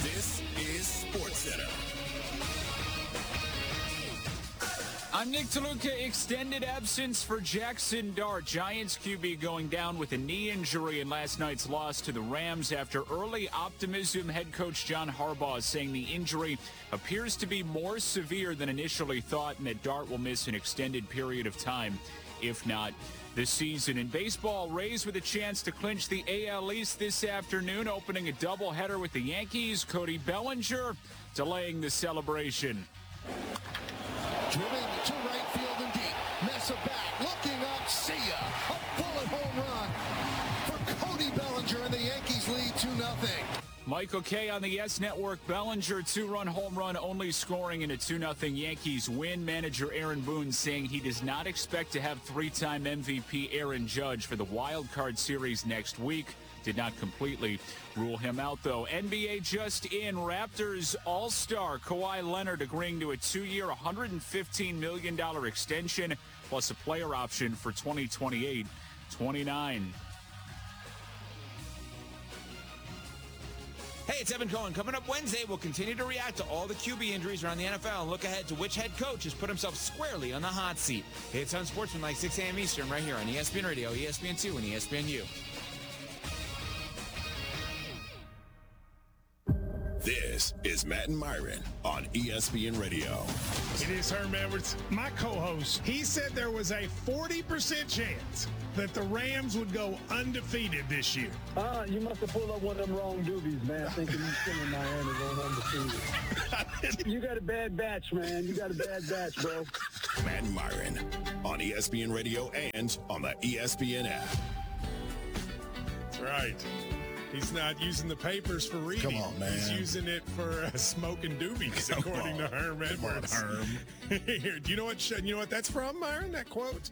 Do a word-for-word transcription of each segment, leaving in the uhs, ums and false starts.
This is SportsCenter. I'm Nick Toluca. Extended absence for Jackson Dart. Giants Q B going down with a knee injury in last night's loss to the Rams. After early optimism, head coach John Harbaugh saying the injury appears to be more severe than initially thought and that Dart will miss an extended period of time, if not the season. In baseball, Rays with a chance to clinch the A L East this afternoon, opening a doubleheader with the Yankees. Cody Bellinger delaying the celebration. Driven to right field and deep. Mesa back, looking up, see ya. A bullet home run for Cody Bellinger, and the Yankees lead two nothing. Michael Kay on the Yes Network. Bellinger, two-run home run, only scoring in a two nothing Yankees win. Manager Aaron Boone saying he does not expect to have three-time M V P Aaron Judge for the Wild Card Series next week. Did not completely rule him out, though. N B A just in. Raptors All-Star Kawhi Leonard agreeing to a two-year, one hundred fifteen million dollars extension, plus a player option for twenty twenty-eight twenty-nine. Hey, it's Evan Cohen. Coming up Wednesday, we'll continue to react to all the Q B injuries around the N F L and look ahead to which head coach has put himself squarely on the hot seat. It's on Sportsman like six a.m. Eastern right here on E S P N Radio, E S P N two, and E S P N U. This is Matt and Myron on E S P N Radio. It is Herm Edwards, my co-host. He said there was a forty percent chance that the Rams would go undefeated this year. Uh, you must have pulled up one of them wrong doobies, man, thinking you're still in Miami going undefeated. You got a bad batch, man. You got a bad batch, bro. Matt and Myron on E S P N Radio and on the E S P N app. That's right. He's not using the papers for reading. Come on, man. He's using it for uh, smoking doobies, Come according on. to Herm Edwards. Come on, Herm. Here, do you know what? You know what that's from, Myron? That quote?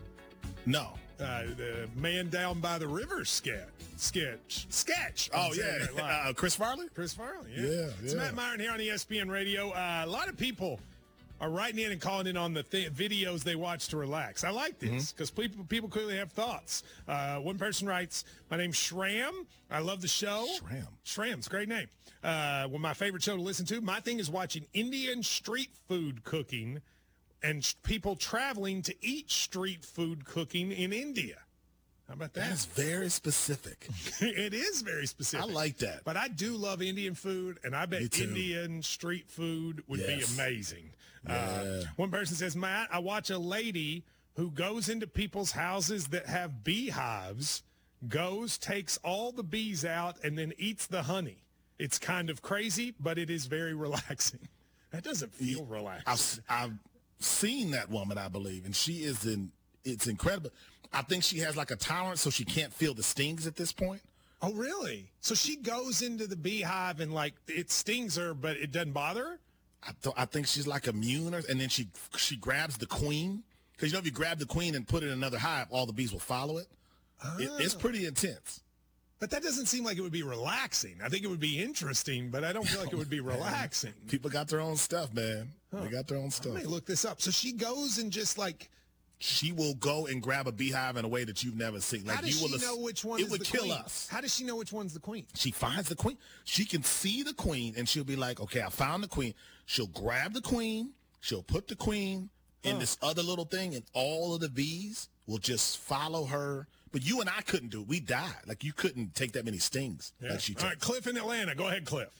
No. Uh, the Man Down by the River sketch. Sketch. Sketch. Oh, yeah. Uh, Chris Farley? Chris Farley, yeah. Yeah, It's yeah. Matt Myron here on E S P N Radio. Uh, a lot of people are writing in and calling in on the th- videos they watch to relax. I like this because mm-hmm. people people clearly have thoughts. Uh, one person writes, my name's Shram. I love the show. Shram. Shram's a great name. Uh, well, my favorite show to listen to. My thing is watching Indian street food cooking and sh- people traveling to eat street food cooking in India. How about that? That is very specific. It is very specific. I like that. But I do love Indian food, and I bet Indian street food would Yes. be amazing. Yeah. Uh, one person says, Matt, I watch a lady who goes into people's houses that have beehives, goes, takes all the bees out, and then eats the honey. It's kind of crazy, but it is very relaxing. That doesn't feel relaxing. I've, I've seen that woman, I believe, and she is in. It's incredible. I think she has like a tolerance, so she can't feel the stings at this point. Oh, really? So she goes into the beehive and like it stings her, but it doesn't bother her? I, th- I think she's like immune, or, and then she she grabs the queen. Because, you know, if you grab the queen and put it in another hive, all the bees will follow it. Oh. it. It's pretty intense. But that doesn't seem like it would be relaxing. I think it would be interesting, but I don't feel like it would be relaxing. People got their own stuff, man. Huh. They got their own stuff. I may look this up. So she goes and just like... She will go and grab a beehive in a way that you've never seen. Like, How does you will she know which one it is would the kill queen? us. How does she know which one's the queen? She finds the queen. She can see the queen, and she'll be like, okay, I found the queen. She'll grab the queen. She'll put the queen in oh. this other little thing, and all of the bees will just follow her. But you and I couldn't do it. We died. Like, you couldn't take that many stings Yeah. like she took. All right, Cliff in Atlanta. Go ahead, Cliff.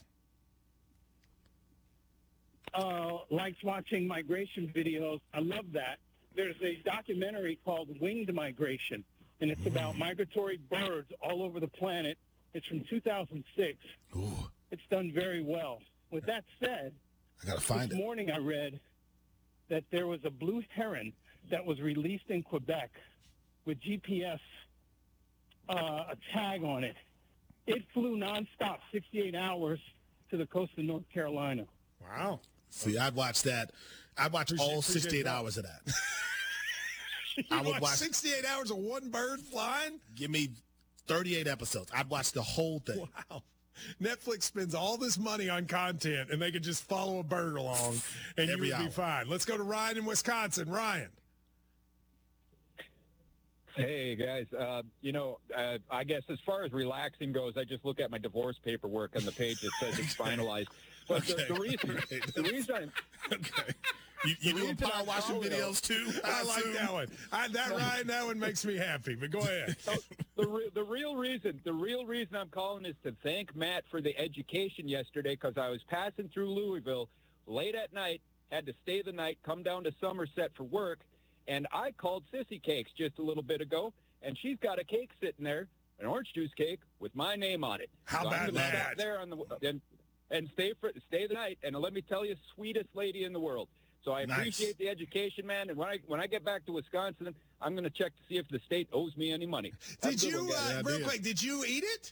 Uh, likes watching migration videos. I love that. There's a documentary called Winged Migration, and it's about migratory birds all over the planet. It's from two thousand six. Ooh. It's done very well. With that said, I gotta find this it. morning I read that there was a blue heron that was released in Quebec with G P S, uh, a tag on it. It flew nonstop, sixty-eight hours, to the coast of North Carolina. Wow. See, I'd watch that. I'd watch Appreciate- all appreciate sixty-eight that. hours of that. You I would watch watch- sixty-eight hours of one bird flying? Give me thirty-eight episodes. I'd watch the whole thing. Wow. Netflix spends all this money on content, and they could just follow a bird along, and Every you would hour. be fine. Let's go to Ryan in Wisconsin. Ryan. Hey, guys. Uh, you know, uh, I guess as far as relaxing goes, I just look at my divorce paperwork on the page that says it's finalized. But Okay. the, the reason, the reason I'm, Okay. You, you The doing reason power I'm washing calling videos too? I like assume? that one. I, that Ryan, that one makes me happy. But go ahead. the re- the real reason, the real reason I'm calling is to thank Matt for the education yesterday, because I was passing through Louisville late at night, had to stay the night, come down to Somerset for work, and I called Sissy Cakes just a little bit ago, and she's got a cake sitting there, an orange juice cake with my name on it. How so about I'm gonna that? stop there on the and and stay for stay the night, and let me tell you, sweetest lady in the world. So I Nice. appreciate the education, man. And when I when I get back to Wisconsin, I'm going to check to see if the state owes me any money. Have a Did good you, one, guys. uh, Yeah, I real did. quick, did you eat it?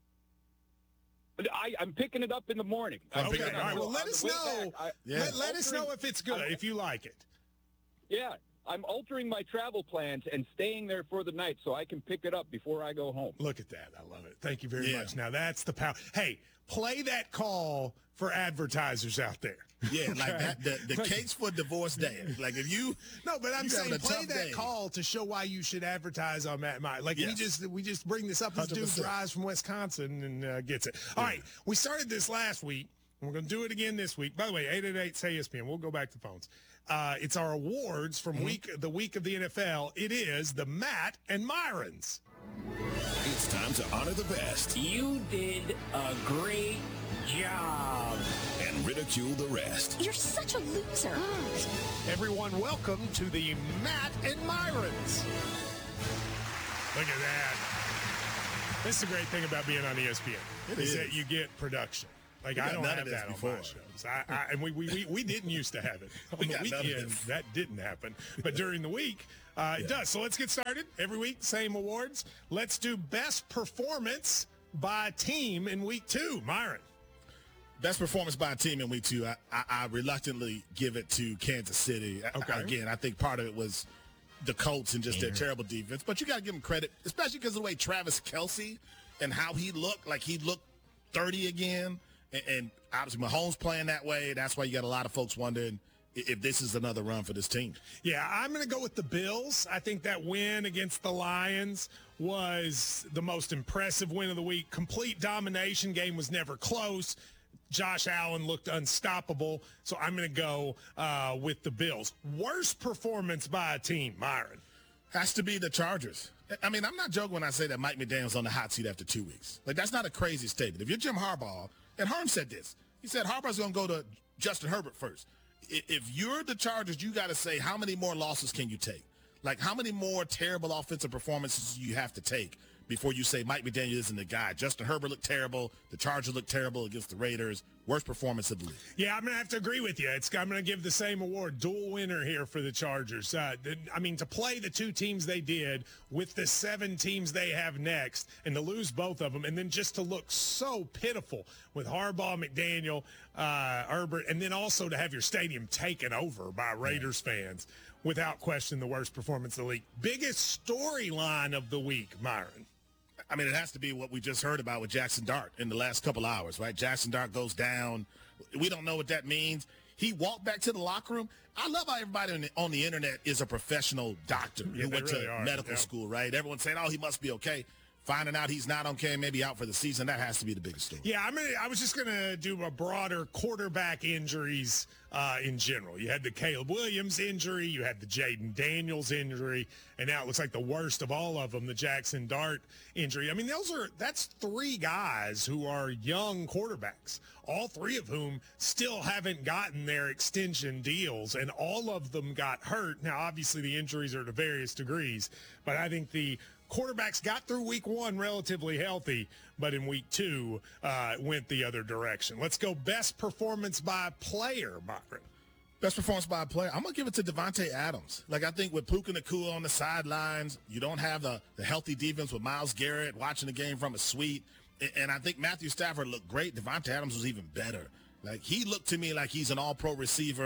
I, I'm picking it up in the morning. I'm Okay, picking it all up right. Well, on let the us way know. back, I- Yeah. Let, let us altering- know if it's good, I'm- if you like it. Yeah, I'm altering my travel plans and staying there for the night so I can pick it up before I go home. Look at that. I love it. Thank you very Yeah. much. Now, that's the power. Hey, play that call for advertisers out there. Yeah, like Okay? that. The, the cakes for divorce day. Like if you. No, but I'm You saying having a play tough that day. call to show why you should advertise on Matt Mike. Like we Yes. just we just bring this up. This one hundred dude percent. drives from Wisconsin and uh, gets it. All right, we started this last week. And we're going to do it again this week. By the way, eight eight eight, say E S P N. We'll go back to phones. Uh, it's our awards from week the week of the N F L. It is the Matt and Myrons. It's time to honor the best You did a great job. and ridicule the rest. You're such a loser. Everyone, welcome to the Matt and Myrons. Look at that. This is the great thing about being on E S P N. It is is. that you get production. Like, We I got don't none have of this that on before. my shows. I, I, and we, we, we, we didn't used to have it. On We the got none of weekend, this. that didn't happen. But during the week, uh, it does. So let's get started. Every week, same awards. Let's do best performance by team in week two. Myron. Best performance by a team in week two, I, I, I reluctantly give it to Kansas City. I- Okay. Again, I think part of it was the Colts and just their terrible defense. But you got to give them credit, especially because of the way Travis Kelce and how he looked, like he looked thirty again. And, and obviously Mahomes playing that way. That's why you got a lot of folks wondering i- if this is another run for this team. Yeah, I'm going to go with the Bills. I think that win against the Lions was the most impressive win of the week. Complete domination. Game was never close. Josh Allen looked unstoppable. So I'm going to go uh, with the Bills. Worst performance by a team, Myron. Has to be the Chargers. I mean, I'm not joking when I say that Mike McDaniel's on the hot seat after two weeks. Like, that's not a crazy statement. If you're Jim Harbaugh, and Herm said this, he said Harbaugh's going to go to Justin Herbert first. I- If you're the Chargers, you got to say, how many more losses can you take? Like, how many more terrible offensive performances do you have to take before you say Mike McDaniel isn't the guy? Justin Herbert looked terrible. The Chargers looked terrible against the Raiders. Worst performance of the league. Yeah, I'm going to have to agree with you. It's, I'm going to give the same award. Dual winner here for the Chargers. Uh, the, I mean, to play the two teams they did with the seven teams they have next and to lose both of them and then just to look so pitiful with Harbaugh, McDaniel, uh, Herbert, and then also to have your stadium taken over by Raiders fans. Without question, the worst performance of the league. Biggest storyline of the week, Myron. I mean, it has to be what we just heard about with Jackson Dart in the last couple hours, right? Jackson Dart goes down. We don't know what that means. He walked back to the locker room. I love how everybody on the, on the internet is a professional doctor Yeah, who they went really to are. medical Yeah. school, right? Everyone's saying, oh, he must be okay. Finding out he's not okay, maybe out for the season, that has to be the biggest story. Yeah, I'm gonna, I was just going to do a broader quarterback injuries uh, in general. You had the Caleb Williams injury, you had the Jaden Daniels injury, and now it looks like the worst of all of them, the Jackson Dart injury. I mean, those are that's three guys who are young quarterbacks, all three of whom still haven't gotten their extension deals, and all of them got hurt. Now, obviously, the injuries are to various degrees, but I think the quarterbacks got through week one relatively healthy, but in week two uh, went the other direction. Let's go best performance by player, Byron. Best performance by a player, I'm going to give it to Devontae Adams. Like, I think with Puka Nacua on the sidelines, you don't have the, the healthy defense with Myles Garrett watching the game from a suite. And, and I think Matthew Stafford looked great. Devontae Adams was even better. Like, he looked to me like he's an all-pro receiver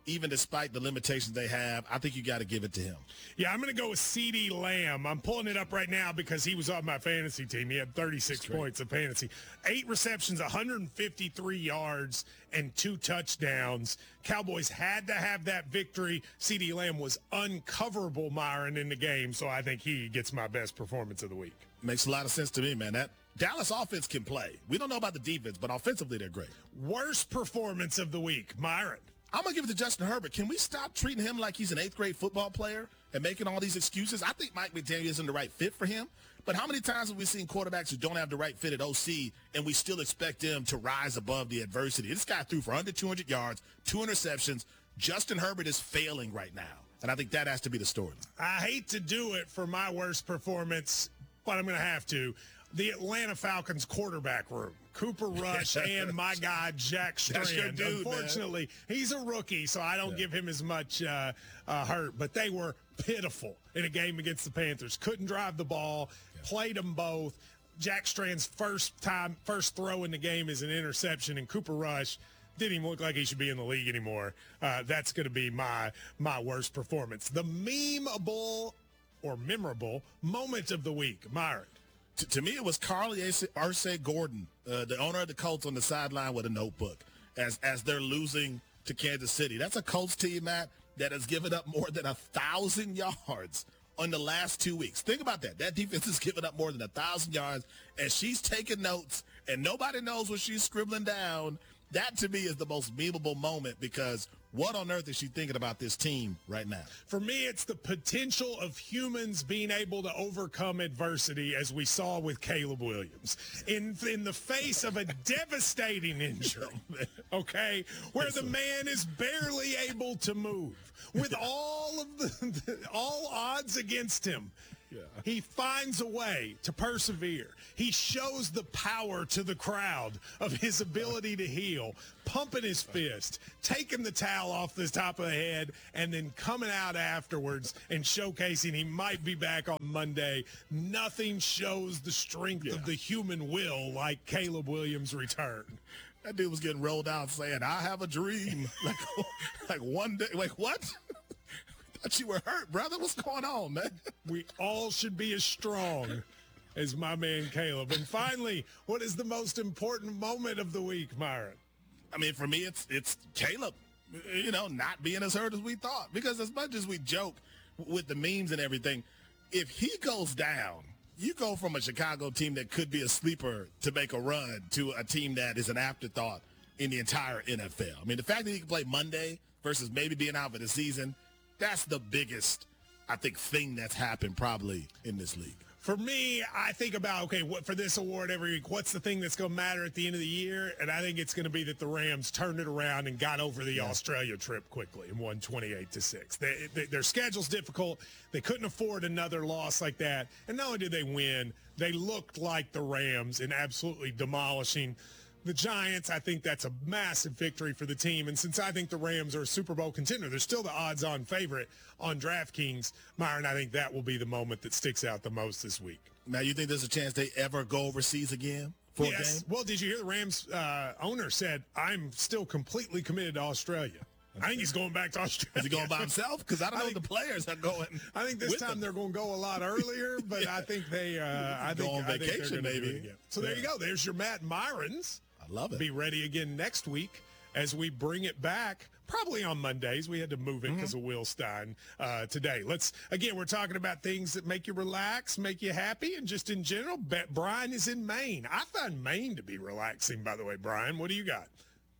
even despite the limitations they have, I think you got to give it to him. Yeah, I'm going to go with CeeDee Lamb. I'm pulling it up right now because he was on my fantasy team. He had thirty-six points of fantasy. Eight receptions, one hundred fifty-three yards, and two touchdowns. Cowboys had to have that victory. CeeDee Lamb was uncoverable, Myron, in the game, so I think he gets my best performance of the week. Makes a lot of sense to me, man. That Dallas offense can play. We don't know about the defense, but offensively they're great. Worst performance of the week, Myron. I'm going to give it to Justin Herbert. Can we stop treating him like he's an eighth grade football player and making all these excuses? I think Mike McDaniel isn't the right fit for him. But how many times have we seen quarterbacks who don't have the right fit at O C and we still expect them to rise above the adversity? This guy threw for under two hundred yards, two interceptions. Justin Herbert is failing right now. And I think that has to be the story. I hate to do it for my worst performance, but I'm going to have to. The Atlanta Falcons quarterback room. Cooper Rush and my guy, Jack Strand. Dude, Unfortunately, man. He's a rookie, so I don't yeah. give him as much uh, uh, hurt. But they were pitiful in a game against the Panthers. Couldn't drive the ball, yeah. played them both. Jack Strand's first time, first throw in the game is an interception, and Cooper Rush didn't even look like he should be in the league anymore. Uh, that's going to be my my worst performance. The memeable or memorable moment of the week, Myron. To, to me, it was Carly Arce Gordon, uh, the owner of the Colts, on the sideline with a notebook as as they're losing to Kansas City. That's a Colts team, Matt, that has given up more than a thousand yards on the last two weeks. Think about that. That defense has given up more than a thousand yards, and she's taking notes, and nobody knows what she's scribbling down. That, to me, is the most memeable moment because what on earth is she thinking about this team right now? For me, it's the potential of humans being able to overcome adversity, as we saw with Caleb Williams. In, in the face of a devastating injury, okay, where the man is barely able to move, with all of the, the all odds against him. Yeah. He finds a way to persevere. He shows the power to the crowd of his ability to heal, pumping his fist, taking the towel off the top of the head, and then coming out afterwards and showcasing he might be back on Monday. Nothing shows the strength yeah. of the human will like Caleb Williams' return. That dude was getting rolled out saying, I have a dream. like, like one day, like what? Thought you were hurt, brother. What's going on, man? We all should be as strong as my man Caleb. And finally, what is the most important moment of the week, Myron? I mean, for me, it's it's Caleb, you know, not being as hurt as we thought. Because as much as we joke with the memes and everything, if he goes down, you go from a Chicago team that could be a sleeper to make a run to a team that is an afterthought in the entire N F L. I mean, the fact that he can play Monday versus maybe being out for the season, that's the biggest, I think, thing that's happened probably in this league. For me, I think about, okay, what for this award every week, what's the thing that's going to matter at the end of the year? And I think it's going to be that the Rams turned it around and got over the yeah. Australia trip quickly and won twenty-eight to six. They, they, their schedule's difficult. They couldn't afford another loss like that. And not only did they win, they looked like the Rams in absolutely demolishing the Giants. I think that's a massive victory for the team. And since I think the Rams are a Super Bowl contender, they're still the odds-on favorite on DraftKings. Myron, I think that will be the moment that sticks out the most this week. Now, you think there's a chance they ever go overseas again for yes. a game? Well, did you hear the Rams uh, owner said, I'm still completely committed to Australia. I think he's going back to Australia. Is he going by himself? Because I don't I know think, if the players are going. I think this time them. they're going to go a lot earlier, but yeah. I think they. Uh, I go think on I vacation think maybe. So yeah. there you go. There's your Matt Myrons. I love it. Be ready again next week as we bring it back. Probably on Mondays. We had to move it because mm-hmm. of Will Stein uh, today. Let's again. We're talking about things that make you relax, make you happy, and just in general. Brian is in Maine. I find Maine to be relaxing. By the way, Brian, what do you got?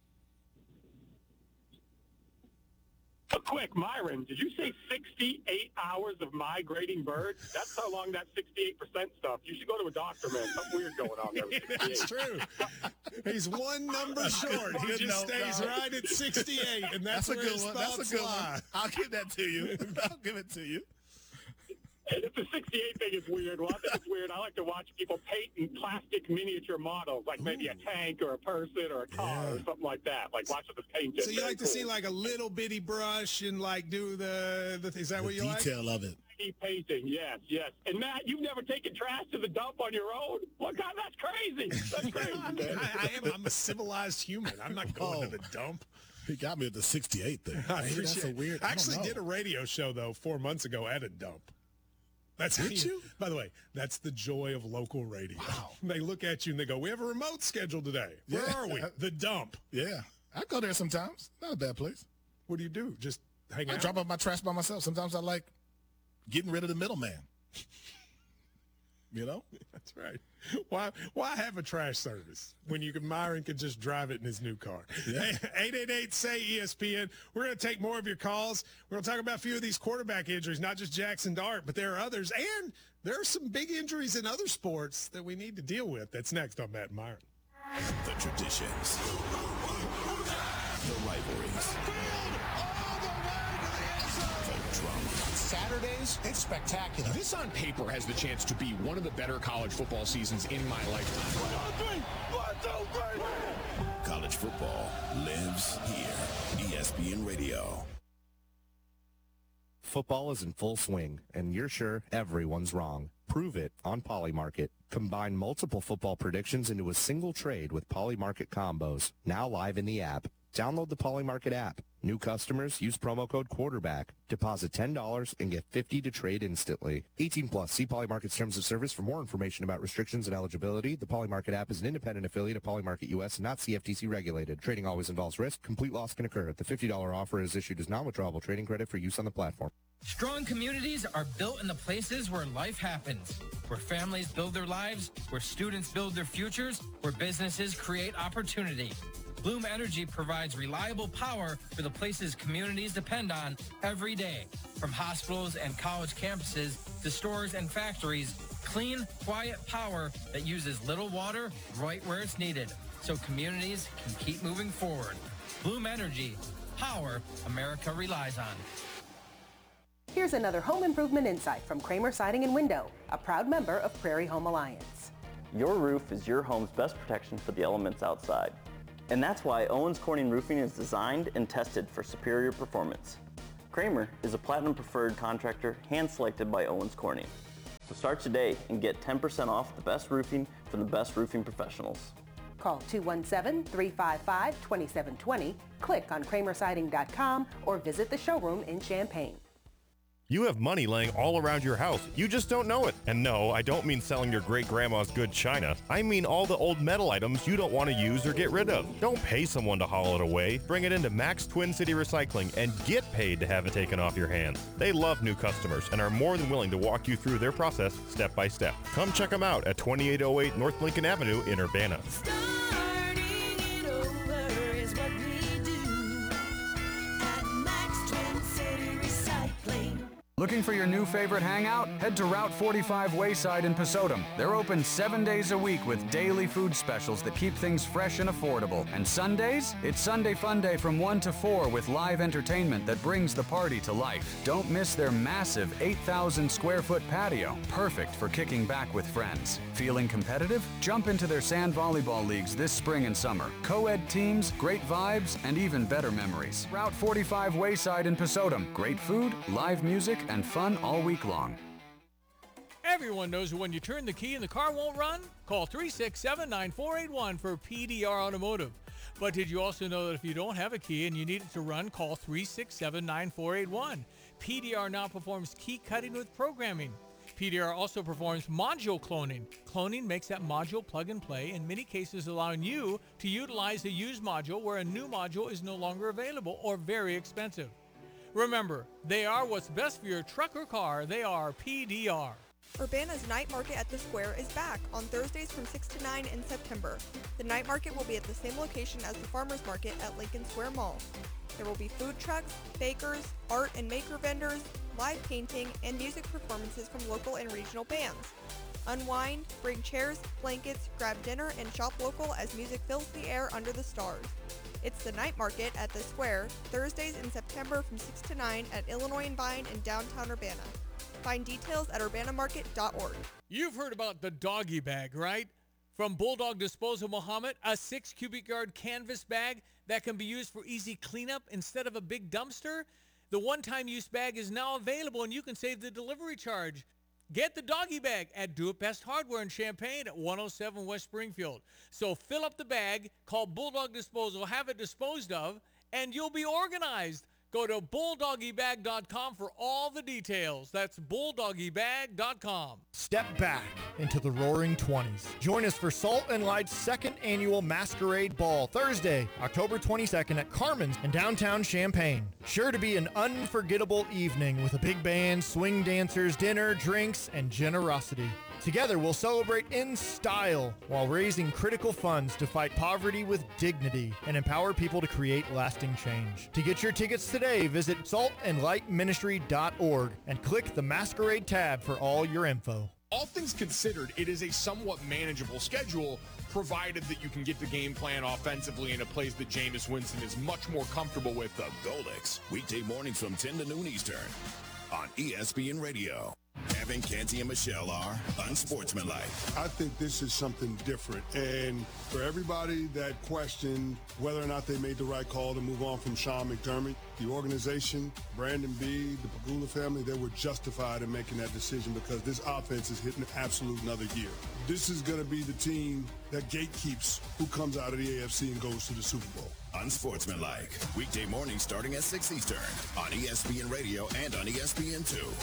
A quick, Myron, did you say sixty-eight hours of migrating birds? That's how long that sixty-eight percent stuff. You should go to a doctor, man. Something weird going on there. That's true. He's one number short. He just note, stays no. right at sixty-eight, and that's, that's where a good his one. thoughts That's a good lie. one. I'll give that to you. I'll give it to you. If the sixty-eight thing is weird, well, I think it's weird. I like to watch people paint plastic miniature models, like maybe a tank or a person or a car yeah. or something like that. Like watch them paint it. So you Very like to cool. see like a little bitty brush and like do the, the is that the what you detail like? Detail of it. Painting, yes, yes. And Matt, you've never taken trash to the dump on your own? What kind? That's crazy. That's crazy. I, mean, I, I am. I'm a civilized human. I'm not going oh. to the dump. He got me at the sixty-eight there. I Maybe that's a appreciate weird. I actually don't know. did a radio show, though, four months ago at a dump. That's how Did you? By the way, that's the joy of local radio. Wow. They look at you and they go, we have a remote scheduled today. Where Yeah. are we? The dump. Yeah, I go there sometimes. Not a bad place. What do you do? Just hang I out? drop off my trash by myself. Sometimes I like getting rid of the middleman. You know? That's right. Why why have a trash service when you can Myron can just drive it in his new car? Yeah. eight eight eight, S A Y, E S P N. We're going to take more of your calls. We're going to talk about a few of these quarterback injuries, not just Jackson Dart, but there are others. And there are some big injuries in other sports that we need to deal with. That's next on Matt and Myron. The traditions. The rivalries. The drama. Saturdays, it's spectacular. This on paper has the chance to be one of the better college football seasons in my lifetime. College football lives here. E S P N Radio. Football is in full swing, and you're sure everyone's wrong. Prove it on Polymarket. Combine multiple football predictions into a single trade with Polymarket combos. Now live in the app. Download the Polymarket app. New customers use promo code quarterback. Deposit ten dollars and get fifty dollars to trade instantly. eighteen plus. See Polymarket's terms of service for more information about restrictions and eligibility. The Polymarket app is an independent affiliate of Polymarket U S and not C F T C regulated. Trading always involves risk. Complete loss can occur. The fifty dollars offer is issued as non-withdrawable trading credit for use on the platform. Strong communities are built in the places where life happens, where families build their lives, where students build their futures, where businesses create opportunity. Bloom Energy provides reliable power for the places communities depend on every day. From hospitals and college campuses to stores and factories, clean, quiet power that uses little water right where it's needed, so communities can keep moving forward. Bloom Energy, power America relies on. Here's another home improvement insight from Kramer Siding and Window, a proud member of Prairie Home Alliance. Your roof is your home's best protection for the elements outside. And that's why Owens Corning Roofing is designed and tested for superior performance. Kramer is a platinum preferred contractor hand-selected by Owens Corning. So start today and get ten percent off the best roofing from the best roofing professionals. Call two one seven, three five five, two seven two zero, click on kramer siding dot com, or visit the showroom in Champaign. You have money laying all around your house. You just don't know it. And no, I don't mean selling your great-grandma's good china. I mean all the old metal items you don't want to use or get rid of. Don't pay someone to haul it away. Bring it into Max Twin City Recycling and get paid to have it taken off your hands. They love new customers and are more than willing to walk you through their process step by step. Come check them out at twenty-eight oh eight North Lincoln Avenue in Urbana. Looking for your new favorite hangout? Head to Route forty-five Wayside in Pasodum. They're open seven days a week with daily food specials that keep things fresh and affordable. And Sundays? It's Sunday Fun Day from one to four with live entertainment that brings the party to life. Don't miss their massive eight thousand square foot patio, perfect for kicking back with friends. Feeling competitive? Jump into their sand volleyball leagues this spring and summer. Co-ed teams, great vibes, and even better memories. Route forty-five Wayside in Pasodum. Great food, live music, and fun all week long. Everyone knows that when you turn the key and the car won't run, call three six seven, nine four eight one for P D R Automotive. But did you also know that if you don't have a key and you need it to run, call three six seven, nine four eight one. P D R now performs key cutting with programming. P D R also performs module cloning. Cloning makes that module plug and play, in many cases allowing you to utilize a used module where a new module is no longer available or very expensive. Remember, they are what's best for your truck or car. They are P D R. Urbana's Night Market at the Square is back on Thursdays from six to nine in September. The Night Market will be at the same location as the Farmers Market at Lincoln Square Mall. There will be food trucks, bakers, art and maker vendors, live painting, and music performances from local and regional bands. Unwind, bring chairs, blankets, grab dinner, and shop local as music fills the air under the stars. It's the Night Market at the Square, Thursdays in September from six to nine at Illinois and Vine in downtown Urbana. Find details at urbana market dot org. You've heard about the doggy bag, right? From Bulldog Disposal Muhammad, a six cubic yard canvas bag that can be used for easy cleanup instead of a big dumpster. The one-time use bag is now available and you can save the delivery charge. Get the doggy bag at Do It Best Hardware in Champaign at one oh seven West Springfield. So fill up the bag, call Bulldog Disposal, have it disposed of, and you'll be organized. Go to bulldoggy bag dot com for all the details. That's bulldoggy bag dot com. Step back into the roaring twenties. Join us for Salt and Light's second annual Masquerade Ball, Thursday, October twenty-second at Carmen's in downtown Champaign. Sure to be an unforgettable evening with a big band, swing dancers, dinner, drinks, and generosity. Together, we'll celebrate in style while raising critical funds to fight poverty with dignity and empower people to create lasting change. To get your tickets today, visit salt and light ministry dot org and click the Masquerade tab for all your info. All things considered, it is a somewhat manageable schedule, provided that you can get the game plan offensively in a place that Jameis Winston is much more comfortable with. The Golix, weekday mornings from ten to noon Eastern on E S P N Radio. Evan, Canty, and Michelle are unsportsmanlike. I think this is something different. And for everybody that questioned whether or not they made the right call to move on from Sean McDermott, the organization, Brandon Beane, the Pagula family, they were justified in making that decision because this offense is hitting absolute another gear. This is going to be the team that gatekeeps who comes out of the A F C and goes to the Super Bowl. Unsportsmanlike, weekday mornings starting at six Eastern on E S P N Radio and on E S P N two.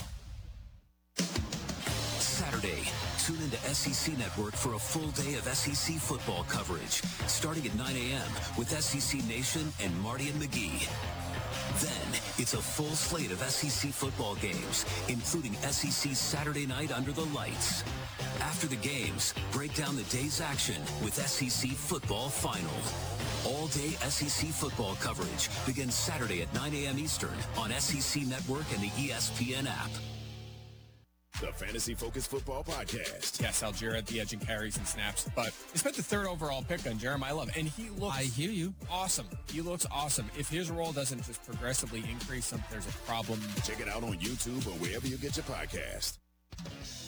Saturday, tune into S E C Network for a full day of S E C football coverage, starting at nine a.m. with S E C Nation and Marty and McGee. Then, it's a full slate of S E C football games, including S E C Saturday Night Under the Lights. After the games, break down the day's action with S E C Football Final. All-day S E C football coverage begins Saturday at nine a.m. Eastern on S E C Network and the E S P N app. The Fantasy Focus Football Podcast. Yes, Algier at the edge and carries and snaps. But I spent the third overall pick on Jeremiah Love, and he looks I hear you. awesome. He looks awesome. If his role doesn't just progressively increase, there's a problem. Check it out on YouTube or wherever you get your podcast.